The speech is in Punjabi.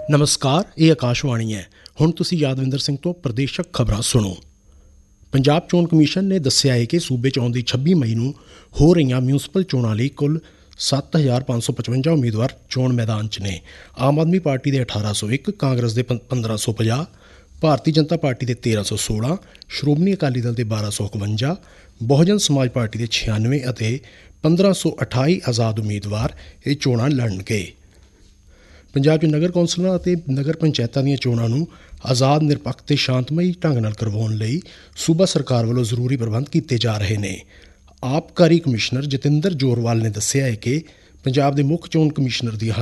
ਨਮਸਕਾਰ, ਇਹ ਆਕਾਸ਼ਵਾਣੀ ਹੈ। ਹੁਣ ਤੁਸੀਂ ਯਾਦਵਿੰਦਰ ਸਿੰਘ ਤੋਂ ਪ੍ਰਦੇਸ਼ਕ ਖਬਰਾਂ ਸੁਣੋ। ਪੰਜਾਬ ਚੋਣ ਕਮਿਸ਼ਨ ਨੇ ਦੱਸਿਆ ਹੈ ਕਿ ਸੂਬੇ 'ਚ ਆਉਂਦੀ 26 ਮਈ ਨੂੰ ਹੋ ਰਹੀਆਂ ਮਿਊਨਿਸਪਲ ਚੋਣਾਂ ਲਈ ਕੁੱਲ 7,555 ਉਮੀਦਵਾਰ ਚੋਣ ਮੈਦਾਨ 'ਚ ਨੇ। ਆਮ ਆਦਮੀ ਪਾਰਟੀ ਦੇ 1,801, ਕਾਂਗਰਸ ਦੇ 1,550, ਭਾਰਤੀ ਜਨਤਾ ਪਾਰਟੀ ਦੇ 1,316, ਸ਼੍ਰੋਮਣੀ ਅਕਾਲੀ ਦਲ ਦੇ 1,251, ਬਹੁਜਨ ਸਮਾਜ ਪਾਰਟੀ ਦੇ 96 ਅਤੇ 1,528 ਆਜ਼ਾਦ ਉਮੀਦਵਾਰ ਇਹ ਚੋਣਾਂ ਲੜਨਗੇ। ਪੰਜਾਬ 'ਚ ਨਗਰ ਕੌਂਸਲਾਂ ਅਤੇ ਨਗਰ ਪੰਚਾਇਤਾਂ ਦੀਆਂ ਚੋਣਾਂ ਨੂੰ ਆਜ਼ਾਦ, ਨਿਰਪੱਖ ਤੇ ਸ਼ਾਂਤਮਈ ਢੰਗ ਨਾਲ ਕਰਵਾਉਣ ਲਈ ਸੂਬਾ ਸਰਕਾਰ ਵੱਲੋਂ ਜ਼ਰੂਰੀ ਪ੍ਰਬੰਧ ਕੀਤੇ ਜਾ ਰਹੇ ਨੇ। ਆਬਕਾਰੀ ਕਮਿਸ਼ਨਰ ਜਤਿੰਦਰ ਜੋਰਵਾਲ ਨੇ ਦੱਸਿਆ ਹੈ ਕਿ ਪੰਜਾਬ ਦੇ ਮੁੱਖ ਚੋਣ ਕਮਿਸ਼ਨਰ ਦੀਆਂ